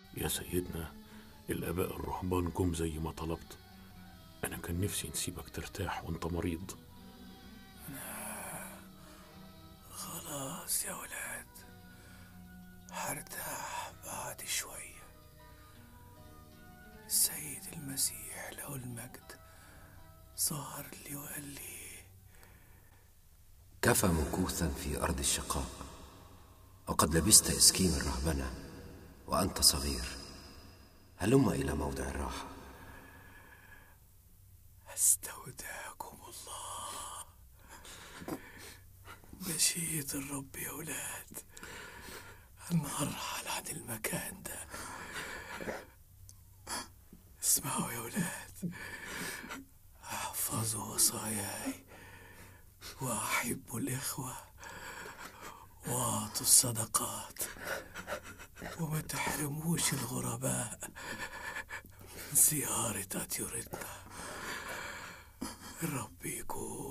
يا سيدنا، الآباء الرهبان جم زي ما طلبت. أنا كان نفسي نسيبك ترتاح وأنت مريض. خلاص يا ولاد، هرتاح بعد شوية. السيد المسيح له المجد ظهر لي وقال لي: كفى مكوثا في أرض الشقاء، وقد لبست إسكيم الرهبنة وأنت صغير. هلم إلى موضع الراحة. استودعكم الله. مشيئة الرب يا ولاد، أنا هرحل عن المكان ده. اسمعوا يا ولاد، احفظوا وصاياي وأحبوا الإخوة وأعطوا الصدقات وما تحرموش الغرباء من زيارة أديرتنا. الرب يكون